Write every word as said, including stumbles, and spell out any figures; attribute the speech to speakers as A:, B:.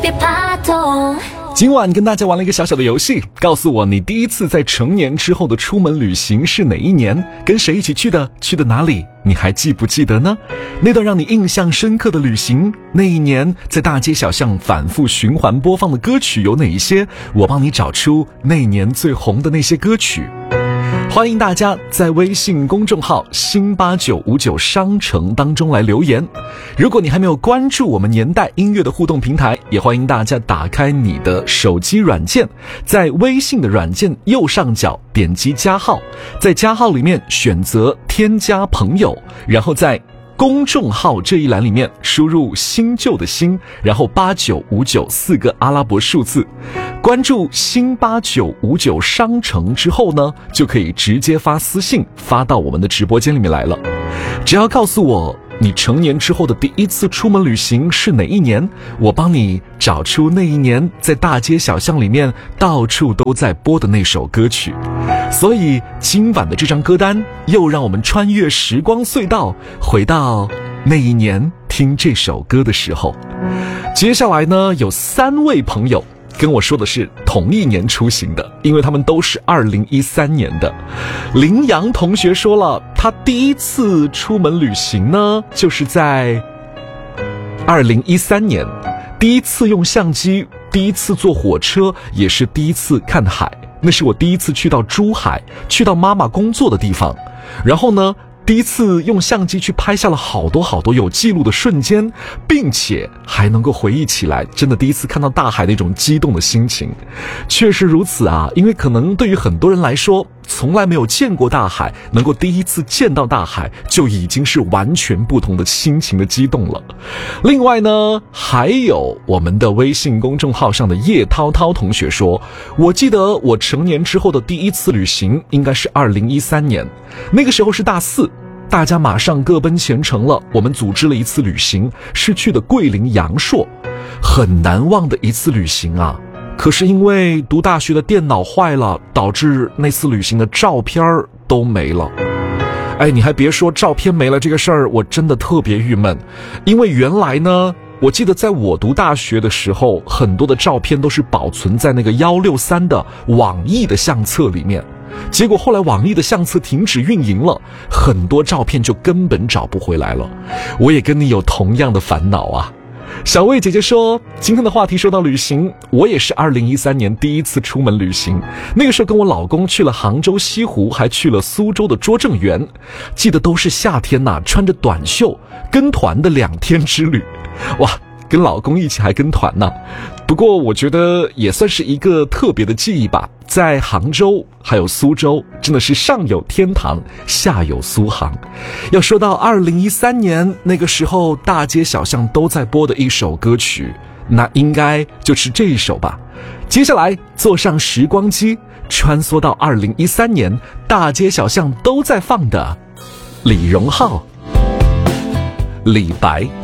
A: 别怕痛。
B: 今晚跟大家玩了一个小小的游戏，告诉我你第一次在成年之后的出门旅行是哪一年，跟谁一起去的，去的哪里，你还记不记得呢？那段让你印象深刻的旅行，那一年在大街小巷反复循环播放的歌曲有哪一些？我帮你找出那年最红的那些歌曲。欢迎大家在微信公众号新八九五九商城当中来留言。如果你还没有关注我们年代音乐的互动平台，也欢迎大家打开你的手机软件，在微信的软件右上角点击加号，在加号里面选择添加朋友，然后在公众号这一栏里面输入新旧的新，然后八九五九四个阿拉伯数字，关注新八九五九商城之后呢，就可以直接发私信发到我们的直播间里面来了。只要告诉我你成年之后的第一次出门旅行是哪一年，我帮你找出那一年在大街小巷里面到处都在播的那首歌曲。所以今晚的这张歌单又让我们穿越时光隧道，回到那一年听这首歌的时候。接下来呢，有三位朋友跟我说的是同一年出行的，因为他们都是二零一三年的。林阳同学说了，他第一次出门旅行呢，就是在二零一三年，第一次用相机，第一次坐火车，也是第一次看海。那是我第一次去到珠海，去到妈妈工作的地方，然后呢第一次用相机去拍下了好多好多有记录的瞬间，并且还能够回忆起来真的第一次看到大海那种激动的心情。确实如此啊，因为可能对于很多人来说，从来没有见过大海，能够第一次见到大海就已经是完全不同的心情的激动了。另外呢，还有我们的微信公众号上的叶涛涛同学说，我记得我成年之后的第一次旅行应该是二零一三年，那个时候是大四，大家马上各奔前程了，我们组织了一次旅行，是去的桂林阳朔，很难忘的一次旅行啊。可是因为读大学的电脑坏了，导致那次旅行的照片都没了。哎，你还别说，照片没了这个事儿，我真的特别郁闷。因为原来呢，我记得在我读大学的时候，很多的照片都是保存在那个一六三的网易的相册里面，结果后来网易的相册停止运营了，很多照片就根本找不回来了。我也跟你有同样的烦恼啊。小魏姐姐说，今天的话题说到旅行，我也是二零一三年第一次出门旅行，那个时候跟我老公去了杭州西湖，还去了苏州的拙政园，记得都是夏天呐，穿着短袖跟团的两天之旅。哇，跟老公一起还跟团呢。不过我觉得也算是一个特别的记忆吧，在杭州还有苏州，真的是上有天堂，下有苏杭。要说到二零一三年那个时候大街小巷都在播的一首歌曲，那应该就是这一首吧。接下来坐上时光机，穿梭到二零一三年大街小巷都在放的李荣浩、李白。